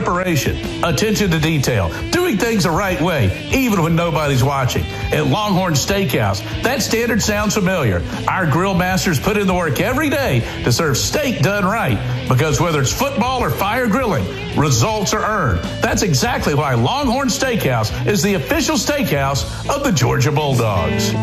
preparation, attention to detail, doing things the right way, even when nobody's watching. At Longhorn Steakhouse, that standard sounds familiar. Our grill masters put in the work every day to serve steak done right, because whether it's football or fire grilling, results are earned. That's exactly why Longhorn Steakhouse is the official steakhouse of the Georgia Bulldogs.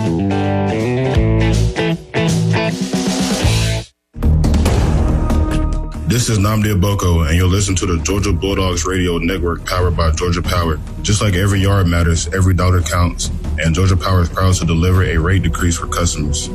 This is Nnamdi Aboko, and you'll listen to the Georgia Bulldogs Radio Network powered by Georgia Power. Just like every yard matters, every dollar counts, and Georgia Power is proud to deliver a rate decrease for customers.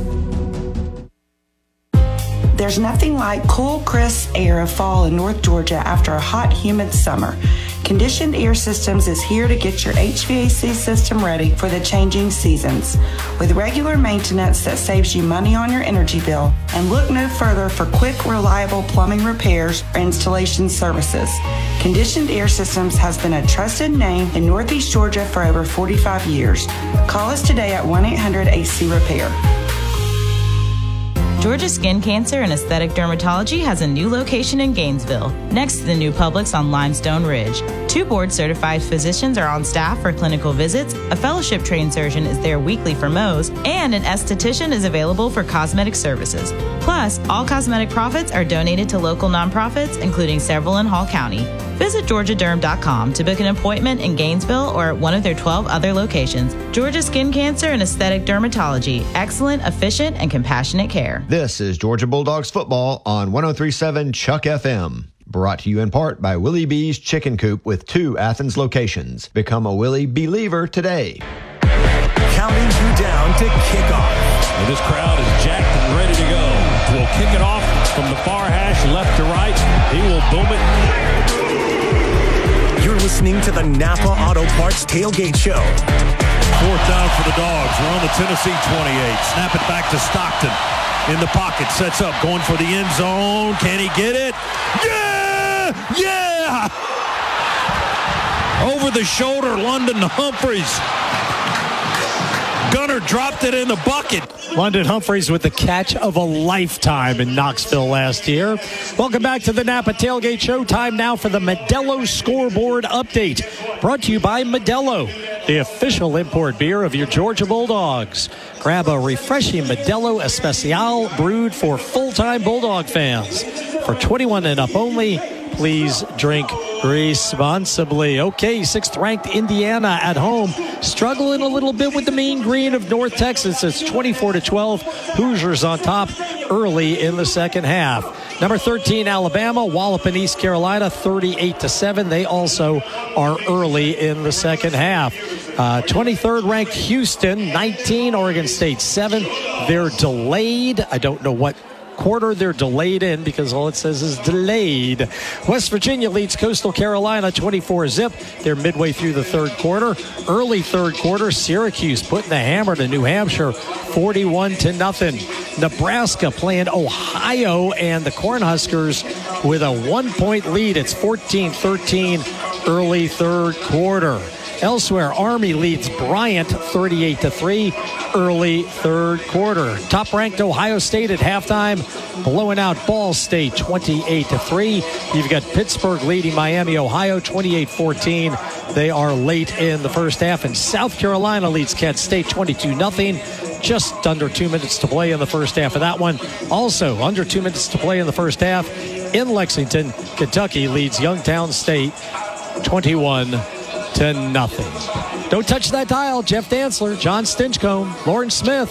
There's nothing like cool, crisp air of fall in North Georgia after a hot, humid summer. Conditioned Air Systems is here to get your HVAC system ready for the changing seasons. With regular maintenance that saves you money on your energy bill, and look no further for quick, reliable plumbing repairs or installation services. Conditioned Air Systems has been a trusted name in Northeast Georgia for over 45 years. Call us today at 1-800-AC-REPAIR. Georgia Skin Cancer and Aesthetic Dermatology has a new location in Gainesville, next to the new Publix on Limestone Ridge. 2 board-certified physicians are on staff for clinical visits, a fellowship-trained surgeon is there weekly for Mohs, and an esthetician is available for cosmetic services. Plus, all cosmetic profits are donated to local nonprofits, including several in Hall County. Visit GeorgiaDerm.com to book an appointment in Gainesville or at one of their 12 other locations. Georgia Skin Cancer and Aesthetic Dermatology. Excellent, efficient, and compassionate care. This is Georgia Bulldogs football on 103.7 Chuck FM. Brought to you in part by Willie B's Chicken Coop with 2 Athens locations. Become a Willie Believer today. Counting you down to kickoff. And this crowd is jacked and ready to go. We'll kick it off from the far hash, left to right. He will boom it. You're listening to the Napa Auto Parts Tailgate Show. 4th down for the Dogs. We're on the Tennessee 28. Snap it back to Stockton. In the pocket, sets up, going for the end zone. Can he get it? Yeah! Yeah! Over the shoulder, London Humphreys. Gunner dropped it in the bucket. London Humphreys with the catch of a lifetime in Knoxville last year. Welcome back to the Napa Tailgate Show. Time now for the Modelo Scoreboard Update. Brought to you by Modelo, the official import beer of your Georgia Bulldogs. Grab a refreshing Modelo Especial brewed for full-time Bulldog fans. For 21 and up only, please drink responsibly. Okay, 6th-ranked Indiana at home, struggling a little bit with the mean green of North Texas. It's 24-12. Hoosiers on top early in the second half. Number 13, Alabama, walloping East Carolina 38-7. They also are early in the second half. 23rd ranked Houston, 19, Oregon State 7. They're delayed. I don't know what quarter they're delayed in, because all it says is delayed. West Virginia leads Coastal Carolina 24-zip. They're midway through the third quarter. Early third quarter, Syracuse putting the hammer to New Hampshire 41-0. Nebraska playing Ohio, and the Cornhuskers with a 1-point lead. It's 14-13 early third quarter. Elsewhere, Army leads Bryant 38-3 early third quarter. Top-ranked Ohio State at halftime, blowing out Ball State 28-3. You've got Pittsburgh leading Miami, Ohio 28-14. They are late in the first half. And South Carolina leads Kent State 22-0. Just under 2 minutes to play in the first half of that one. Also, under 2 minutes to play in the first half in Lexington, Kentucky leads Youngstown State 21-0. Don't touch that dial. Jeff Dantzler, John Stinchcomb, Lauren Smith,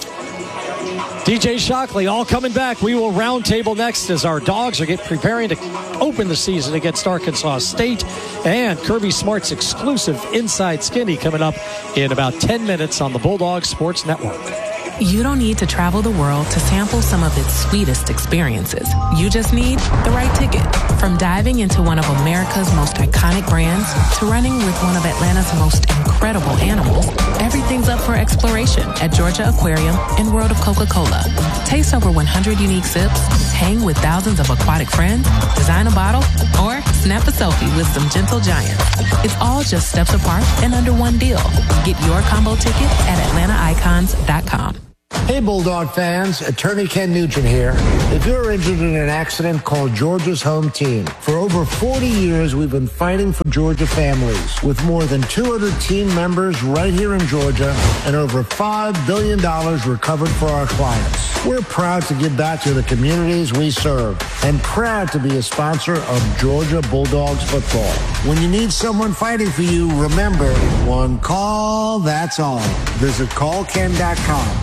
DJ Shockley, all coming back. We will roundtable next as our Dogs are preparing to open the season against Arkansas State. And Kirby Smart's exclusive Inside Skinny coming up in about 10 minutes on the Bulldog Sports Network. You don't need to travel the world to sample some of its sweetest experiences. You just need the right ticket. From diving into one of America's most iconic brands to running with one of Atlanta's most incredible animals, everything's up for exploration at Georgia Aquarium and World of Coca-Cola. Taste over 100 unique sips, hang with thousands of aquatic friends, design a bottle, or snap a selfie with some gentle giants. It's all just steps apart and under one deal. Get your combo ticket at AtlantaIcons.com. Hey, Bulldog fans, Attorney Ken Nugent here. If you're injured in an accident, call Georgia's Home Team. For over 40 years, we've been fighting for Georgia families with more than 200 team members right here in Georgia and over $5 billion recovered for our clients. We're proud to give back to the communities we serve and proud to be a sponsor of Georgia Bulldogs football. When you need someone fighting for you, remember, one call, that's all. Visit callken.com.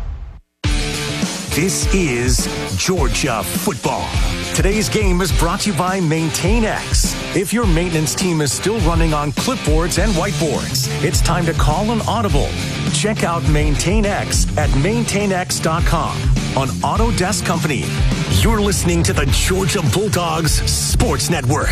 This is Georgia football. Today's game is brought to you by MaintainX. If your maintenance team is still running on clipboards and whiteboards, it's time to call an audible. Check out MaintainX at maintainx.com. On Autodesk Company, you're listening to the Georgia Bulldogs Sports Network.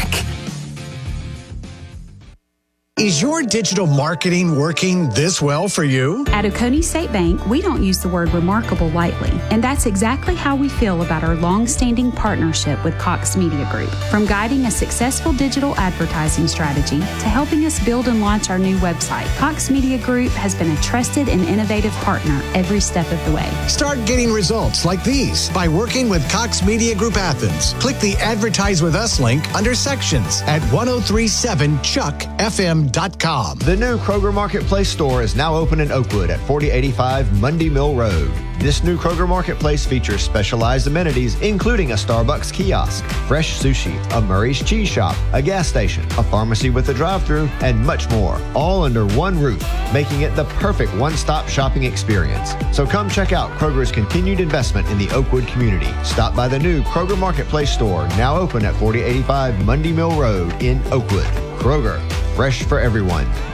Is your digital marketing working this well for you? At Oconee State Bank, we don't use the word remarkable lightly, and that's exactly how we feel about our long-standing partnership with Cox Media Group. From guiding a successful digital advertising strategy to helping us build and launch our new website, Cox Media Group has been a trusted and innovative partner every step of the way. Start getting results like these by working with Cox Media Group Athens. Click the Advertise With Us link under Sections at 1037chuckfm.com. The new Kroger Marketplace store is now open in Oakwood at 4085 Mundy Mill Road. This new Kroger Marketplace features specialized amenities, including a Starbucks kiosk, fresh sushi, a Murray's Cheese Shop, a gas station, a pharmacy with a drive-thru, and much more, all under one roof, making it the perfect one-stop shopping experience. So come check out Kroger's continued investment in the Oakwood community. Stop by the new Kroger Marketplace store, now open at 4085 Mundy Mill Road in Oakwood. Kroger, fresh for everyone.